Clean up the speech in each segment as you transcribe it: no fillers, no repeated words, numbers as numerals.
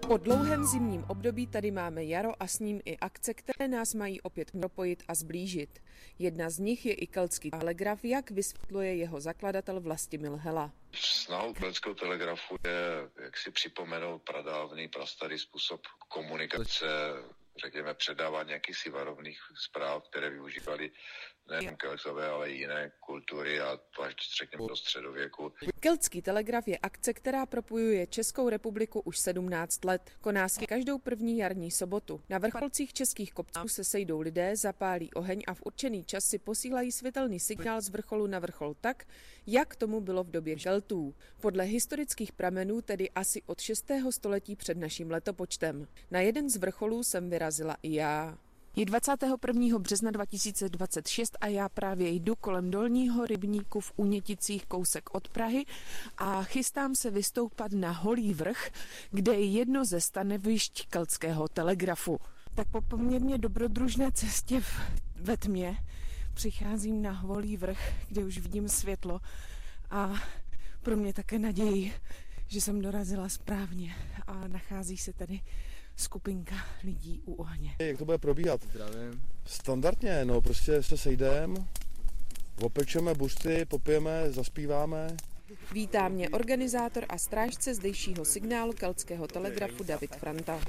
Po dlouhém zimním období tady máme jaro a s ním i akce, které nás mají opět propojit a zblížit. Jedna z nich je i Keltský telegraf, jak vysvětluje jeho zakladatel Vlastimil Hela. Snahou Keltského telegrafu je, jak si připomenout pradávný, prastarý způsob komunikace, řekněme předávání jakýchsi varovných zpráv, které využívali nejen Keltové, ale i jiné kultury a to až řekněme do středověku. Keltský telegraf je akce, která propojuje Českou republiku už 17 let. Koná se každou první jarní sobotu. Na vrcholcích českých kopců se sejdou lidé, zapálí oheň a v určený čas si posílají světelný signál z vrcholu na vrchol tak, jak tomu bylo v době Keltů. Podle historických pramenů tedy asi od 6. století před naším letopočtem. Na jeden z vrcholů jsem vyrazila i já. Je 21. března 2026 a já právě jdu kolem Dolního rybníku v Úněticích kousek od Prahy a chystám se vystoupat na Holý vrch, kde je jedno ze stanovišť Keltského telegrafu. Tak po poměrně dobrodružné cestě ve tmě přicházím na Holý vrch, kde už vidím světlo a pro mě také naději, že jsem dorazila správně a nachází se tady skupinka lidí u ohně. Jak to bude probíhat? Zdravím. Standardně, no prostě se sejdeme, opečeme buřty, popijeme, zaspíváme. Vítá mě organizátor a strážce zdejšího signálu Keltského telegrafu David Franta.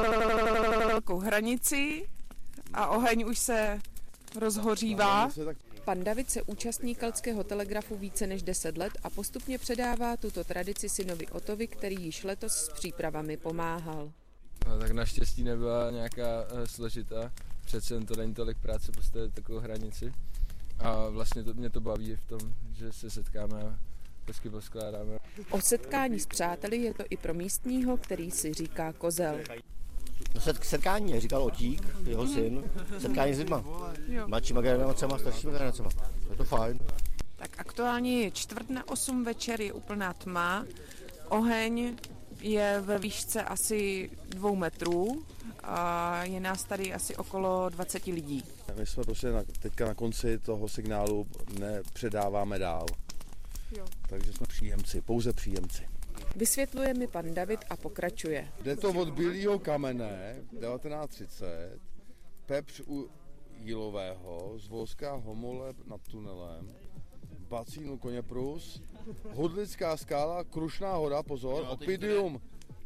Velkou hranici a oheň už se rozhořívá. Pan David se účastní Keltského telegrafu více než 10 let a postupně předává tuto tradici synovi Otovi, který již letos s přípravami pomáhal. No, tak naštěstí nebyla nějaká složitá, přece jen to není tolik práce postavit takovou hranici a vlastně mě to baví v tom, že se setkáme a hezky poskládáme. O setkání s přáteli je to i pro místního, který si říká Kozel. No setkání, říkal Otík, jeho syn, setkání s lidma, mladšíma generacema, staršíma generacema, je to fajn. Tak aktuálně je 7:45 večer, je úplná tma, oheň je ve výšce asi 2 metrů a je nás tady asi okolo 20 lidí. My jsme prostě teďka na konci toho signálu nepředáváme dál. Jo. Takže jsme příjemci, pouze příjemci. Vysvětluje mi pan David a pokračuje. Jde to od Bílého kamene 1930, Pepř u Jílového, z Volská Homole nad tunelem, Bacínu Koněprus, Hudlická skála, Krušná hora, pozor, Opidium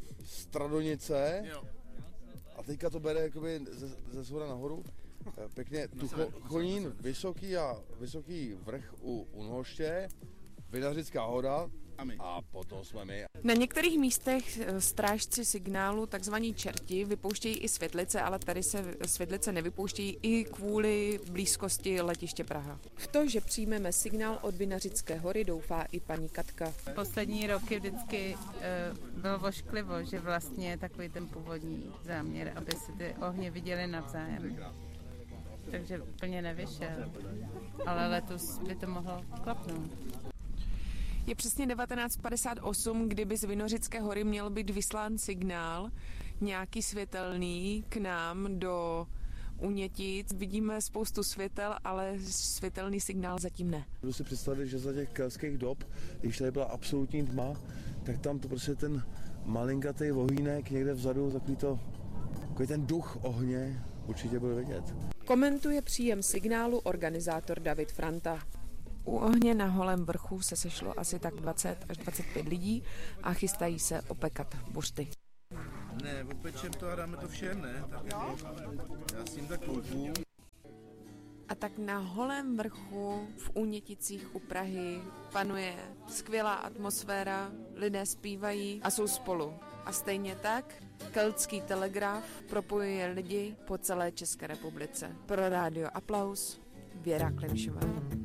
Stradonice a teďka to bere jakoby ze shora nahoru, pěkně Tuchonín, vysoký vrch u Unhoště, Vinařická hora a potom jsme my. Na některých místech strážci signálu, takzvaní čerti, vypouštějí i světlice, ale tady se světlice nevypouštějí i kvůli blízkosti letiště Praha. V to, že přijmeme signál od Vinařické hory, doufá i paní Katka. Poslední roky vždycky bylo vošklivo, že vlastně je takový ten původní záměr, aby se ty ohně viděly navzájem. Takže úplně nevyšel, ale letos by to mohlo klapnout. Je přesně 1958, kdyby z Vinořické hory měl být vyslán signál, nějaký světelný k nám do Únětic. Vidíme spoustu světel, ale světelný signál zatím ne. Můžu si představit, že za těch keltských dob, když tady byla absolutní tma, tak tam to prostě ten malinkatý ohýnek někde vzadu, takový ten duch ohně určitě byl vidět. Komentuje příjem signálu organizátor David Franta. U ohně na Holém vrchu se sešlo asi tak 20 až 25 lidí a chystají se opekat buřty. Ne, opečem to a dáme to všem, ne? Tak já s tím tak kouknu. A tak na Holém vrchu v Úněticích u Prahy panuje skvělá atmosféra, lidé zpívají a jsou spolu. A stejně tak Keltský telegraf propojuje lidi po celé České republice. Pro rádio Aplaus, Věra Klimšová.